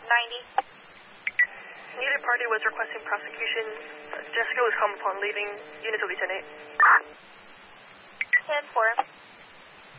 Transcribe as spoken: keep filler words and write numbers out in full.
ninety. Neither party was requesting prosecution. Jessica was calm upon leaving. Unit to Lieutenant. ten four.